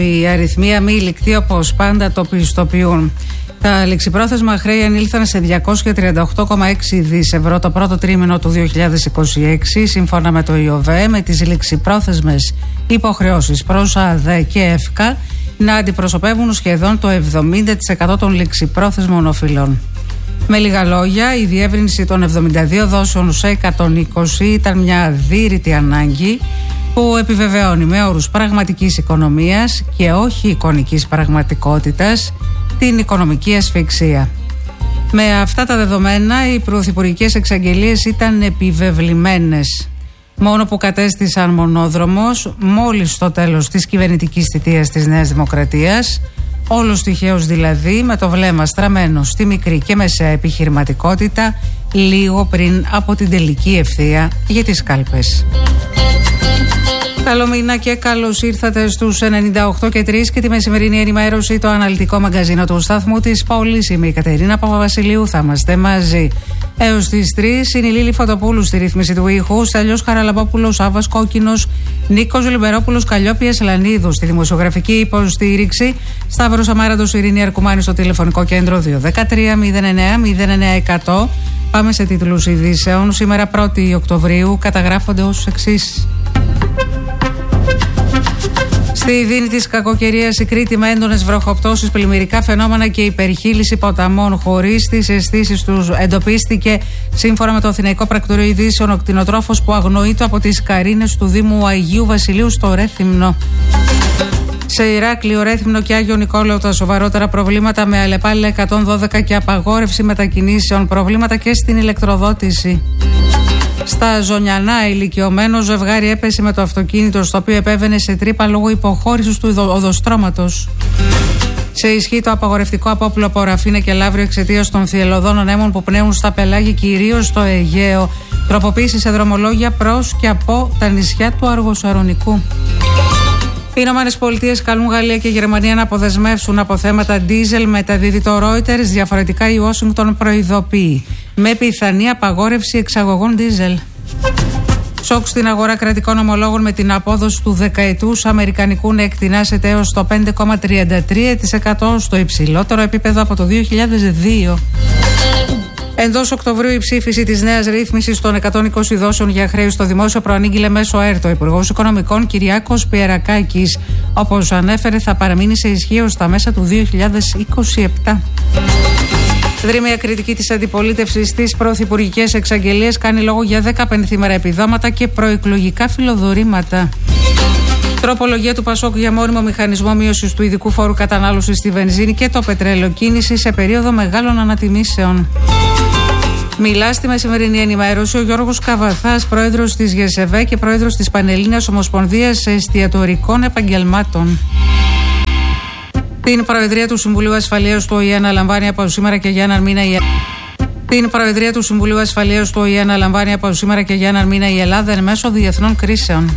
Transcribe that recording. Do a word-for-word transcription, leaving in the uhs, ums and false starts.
Οι αριθμοί αμήλικτοι όπως πάντα το πιστοποιούν. Τα ληξιπρόθεσμα χρέη ανήλθαν σε διακόσια τριάντα οκτώ κόμμα έξι δις ευρώ το πρώτο τρίμηνο του δύο χιλιάδες είκοσι έξι, σύμφωνα με το ΙΟΒΕ, με τις ληξιπρόθεσμες υποχρεώσεις προς ΑΔΕ και ΕΦΚΑ να αντιπροσωπεύουν σχεδόν το εβδομήντα τοις εκατό των ληξιπρόθεσμων οφειλών. Με λίγα λόγια, η διεύρυνση των εβδομήντα δύο δόσεων σε εκατόν είκοσι ήταν μια αδύρυτη ανάγκη που επιβεβαιώνει με όρους πραγματικής οικονομίας και όχι εικονικής πραγματικότητας την οικονομική ασφυξία. Με αυτά τα δεδομένα, οι πρωθυπουργικές εξαγγελίες ήταν επιβεβλημένες. Μόνο που κατέστησαν μονόδρομος μόλις στο τέλος της κυβερνητικής θητείας της Νέας Δημοκρατίας, όλος τυχαίως δηλαδή, με το βλέμμα στραμμένο στη μικρή και μεσαία επιχειρηματικότητα, λίγο πριν από την τελική ευθεία για τις κάλπες. Καλό μήνα και καλώς ήρθατε στους ενενήντα οκτώ και τρία και τη μεσημερινή ενημέρωση, το αναλυτικό μαγκαζίνο του σταθμού της Πόλης. Είμαι η Κατερίνα Παπαβασιλείου, θα είμαστε μαζί έως τις τρεις. Είναι η Λίλη Φωτοπούλου στη ρύθμιση του ήχου, Στέλιος Χαραλαμπόπουλος, Άβας Κόκκινος, Νίκος Λιμπερόπουλος, Καλλιόπιας Λανίδου στη δημοσιογραφική υποστήριξη, Σταύρος Αμάραντος, Ειρήνη Αρκουμάνη στο τηλεφωνικό κέντρο δύο ένα τρία μηδέν εννέα μηδέν εννέα εκατό. Πάμε σε τίτλους ειδήσεων. Σήμερα πρώτη Οκτωβρίου καταγράφονται ως εξής. Στη δίνη της κακοκαιρίας η Κρήτη με έντονες βροχοπτώσεις, πλημμυρικά φαινόμενα και υπερχείληση ποταμών. Χωρίς τις αισθήσεις τους εντοπίστηκε, σύμφωνα με το Αθηναϊκό Πρακτορείο Ειδήσεων, ο κτηνοτρόφος που αγνοείται από τις Καρίνες του Δήμου Αγίου Βασιλείου στο Ρέθυμνο. Σε Ηράκλειο, Ρέθυμνο και Άγιο Νικόλαο τα σοβαρότερα προβλήματα, με αλλεπάλληλα εκατόν δώδεκα και απαγόρευση μετακινήσεων. Προβλήματα και στην ηλεκτροδότηση. Στα Ζωνιανά, ηλικιωμένο ζευγάρι έπεσε με το αυτοκίνητο στο οποίο επέβαινε σε τρύπα λόγω υποχώρησης του οδοστρώματος. Σε ισχύ το απαγορευτικό απόπλο από Ραφίνα και Λαύριο εξαιτίας των θυελλωδών ανέμων που πνέουν στα πελάγη, κυρίως στο Αιγαίο. Τροποποίηση σε δρομολόγια προς και από τα νησιά του Αργοσαρονικού. Οι Ηνωμένες Πολιτείες καλούν Γαλλία και Γερμανία να αποδεσμεύσουν από θέματα ντίζελ, μεταδίδει το Reuters. Διαφορετικά η Ουάσιγκτον προειδοποιεί με πιθανή απαγόρευση εξαγωγών ντίζελ. Σοκ στην αγορά κρατικών ομολόγων με την απόδοση του δεκαετούς αμερικανικού να εκτινάσεται έως το πέντε κόμμα τριάντα τρία τοις εκατό, στο υψηλότερο επίπεδο από το δύο χιλιάδες δύο. Εντός Οκτωβρίου η ψήφιση της νέας ρύθμισης των εκατόν είκοσι δόσεων για χρέη στο δημόσιο προανήγγειλε μέσω ΕΡΤ. Ο Υπουργός Οικονομικών Κυριάκος Πιερακάκης, όπως ανέφερε, θα παραμείνει σε ισχύ ως τα μέσα του δύο χιλιάδες είκοσι επτά. Δρύμια κριτική της αντιπολίτευσης στις πρωθυπουργικές εξαγγελίες κάνει λόγο για δέκα πενθήμερα επιδόματα και προεκλογικά φιλοδορήματα. Τροπολογία του Πασόκ για μόνιμο μηχανισμό μείωσης του ειδικού φόρου κατανάλωσης στη βενζίνη και το πετρέλαιο κίνηση σε περίοδο μεγάλων ανατιμήσεων. Μιλά στη μεσημερινή ενημέρωση ο Γιώργος Καβαθάς, πρόεδρος της ΓΕΣΕΒΕ και πρόεδρος της Πανελλήνιας Ομοσπονδίας Εστιατορικών Επαγγελμάτων. Την Προεδρία του Συμβουλίου Ασφαλείας του ΟΗΕ αναλαμβάνει από σήμερα και για έναν μήνα η Την Προεδρία του Συμβουλίου Ασφαλείας του ΟΗΕ αναλαμβάνει από σήμερα και για έναν μήνα η Ελλάδα εν μέσω διεθνών κρίσεων.